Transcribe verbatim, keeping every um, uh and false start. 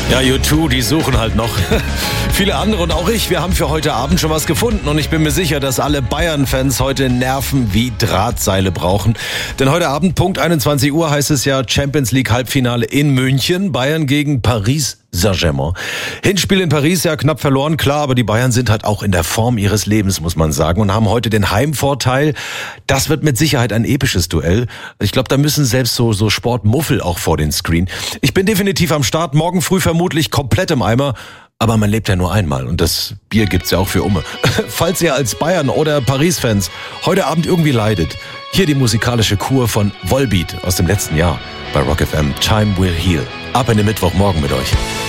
Ja, U zwei, die suchen halt noch. Viele andere und auch ich, wir haben für heute Abend schon was gefunden. Und ich bin mir sicher, dass alle Bayern-Fans heute Nerven wie Drahtseile brauchen. Denn heute Abend, Punkt einundzwanzig Uhr, heißt es ja Champions League Halbfinale in München. Bayern gegen Paris Saint-Germain. Hinspiel in Paris, ja knapp verloren, klar, aber die Bayern sind halt auch in der Form ihres Lebens, muss man sagen, und haben heute den Heimvorteil. Das wird mit Sicherheit ein episches Duell. Ich glaube, da müssen selbst so, so Sportmuffel auch vor den Screen. Ich bin definitiv am Start, morgen früh vermutlich komplett im Eimer. Aber man lebt ja nur einmal und das Bier gibt's ja auch für Umme. Falls ihr als Bayern- oder Paris-Fans heute Abend irgendwie leidet, hier die musikalische Kur von Volbeat aus dem letzten Jahr bei Rock F M. Time Will Heal. Ab in den Mittwochmorgen mit euch.